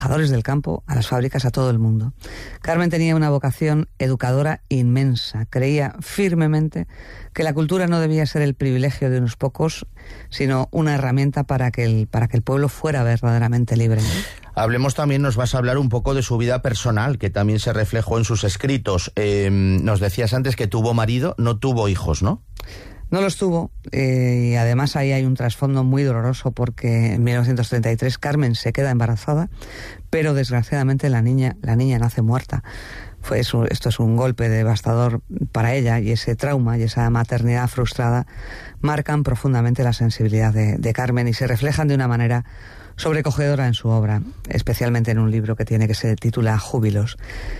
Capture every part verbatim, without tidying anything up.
trabajadores del campo, a las fábricas, a todo el mundo. Carmen tenía una vocación educadora inmensa. Creía firmemente que la cultura no debía ser el privilegio de unos pocos, sino una herramienta para que el, para que el pueblo fuera verdaderamente libre. Hablemos también, nos vas a hablar un poco de su vida personal, que también se reflejó en sus escritos. Eh, nos decías antes que tuvo marido, no tuvo hijos, ¿no? No los tuvo, eh, y además ahí hay un trasfondo muy doloroso porque en mil novecientos treinta y tres Carmen se queda embarazada, pero desgraciadamente la niña, la niña nace muerta. Fue eso, esto es un golpe devastador para ella, y ese trauma y esa maternidad frustrada marcan profundamente la sensibilidad de, de Carmen y se reflejan de una manera sobrecogedora en su obra, especialmente en un libro que tiene que se titula Júbilos.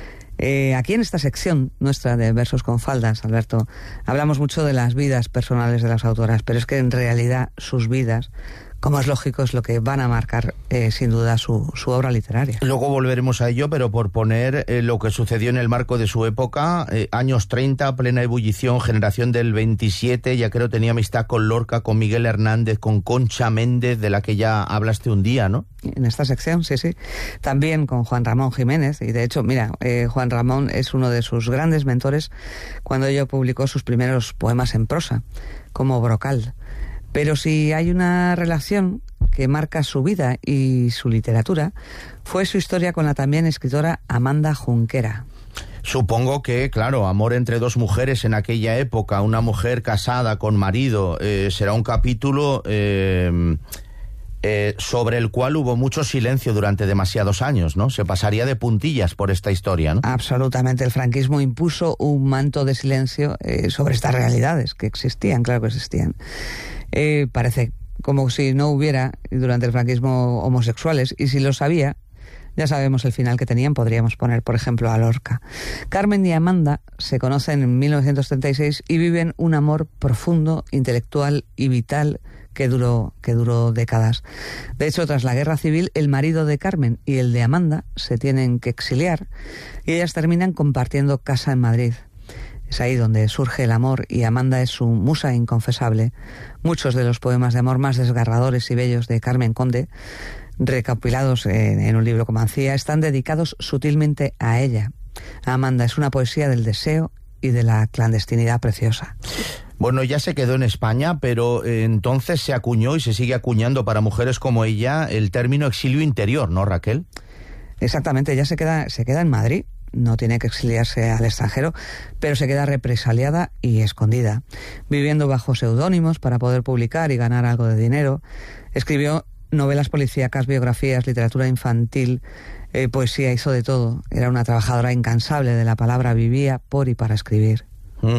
Eh, aquí en esta sección nuestra de Versos con Faldas, Alberto, hablamos mucho de las vidas personales de las autoras, pero es que en realidad sus vidas, como es lógico, es lo que van a marcar eh, sin duda su, su obra literaria. Luego volveremos a ello, pero por poner eh, lo que sucedió en el marco de su época, eh, años treinta, plena ebullición, generación del veintisiete, ya creo tenía amistad con Lorca, con Miguel Hernández, con Concha Méndez, de la que ya hablaste un día, ¿no? En esta sección, sí, sí. También con Juan Ramón Jiménez, y de hecho, mira, eh, Juan Ramón es uno de sus grandes mentores cuando ella publicó sus primeros poemas en prosa, como Brocal. Pero si hay una relación que marca su vida y su literatura, fue su historia con la también escritora Amanda Junquera. Supongo que, claro, amor entre dos mujeres en aquella época, una mujer casada con marido, eh, será un capítulo eh, eh, sobre el cual hubo mucho silencio durante demasiados años, ¿no? Se pasaría de puntillas por esta historia, ¿no? Absolutamente. El franquismo impuso un manto de silencio eh, sobre estas realidades que existían, claro que existían. Eh, parece como si no hubiera durante el franquismo homosexuales, y si los había, ya sabemos el final que tenían. Podríamos poner, por ejemplo, a Lorca. Carmen y Amanda se conocen en mil novecientos treinta y seis y viven un amor profundo, intelectual y vital que duró, que duró décadas. De hecho, tras la guerra civil, el marido de Carmen y el de Amanda se tienen que exiliar y ellas terminan compartiendo casa en Madrid. Es ahí donde surge el amor, y Amanda es su musa inconfesable. Muchos de los poemas de amor más desgarradores y bellos de Carmen Conde, recopilados en, en un libro como Mancía, están dedicados sutilmente a ella. Amanda es una poesía del deseo y de la clandestinidad preciosa. Bueno, ya se quedó en España, pero eh, entonces se acuñó y se sigue acuñando para mujeres como ella el término exilio interior, ¿no, Raquel? Exactamente, ella se queda, se queda en Madrid. No tiene que exiliarse al extranjero, pero se queda represaliada y escondida, viviendo bajo seudónimos para poder publicar y ganar algo de dinero. Escribió novelas policíacas, biografías, literatura infantil, eh, poesía, hizo de todo. Era una trabajadora incansable de la palabra, vivía por y para escribir. Mm.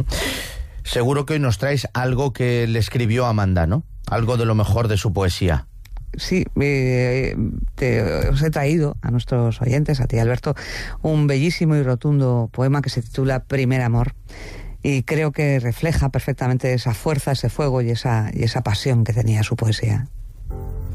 Seguro que hoy nos traes algo que le escribió Amanda, ¿no? Algo de lo mejor de su poesía. Sí, eh, te, os he traído a nuestros oyentes, a ti, Alberto, un bellísimo y rotundo poema que se titula Primer Amor, y creo que refleja perfectamente esa fuerza, ese fuego y esa, y esa pasión que tenía su poesía.